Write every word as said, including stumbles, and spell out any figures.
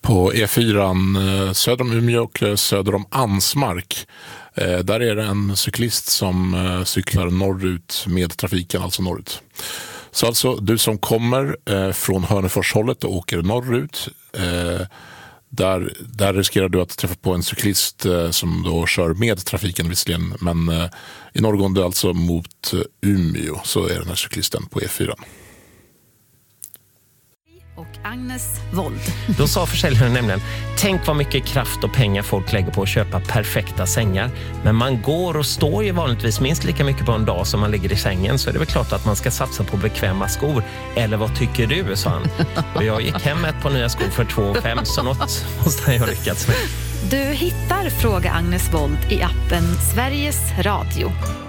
På E fyra söder om Umeå och söder om Ansmark. Där är det en cyklist som cyklar norrut med trafiken, alltså norrut. Så alltså du som kommer från Hörneforshållet och åker norrut, där, där riskerar du att träffa på en cyklist som då kör med trafiken visserligen, men i norrgående alltså mot Umeå så är den här cyklisten på E fyra. Och Agnes Wold. Då sa försäljaren nämligen: tänk vad mycket kraft och pengar folk lägger på att köpa perfekta sängar. Men man går och står ju vanligtvis minst lika mycket på en dag som man ligger i sängen. Så är det väl klart att man ska satsa på bekväma skor. Eller vad tycker du, sa han. Och jag gick hem med ett par nya skor för två fem, så något måste jag ha lyckats med. Du hittar Fråga Agnes Wold i appen Sveriges Radio.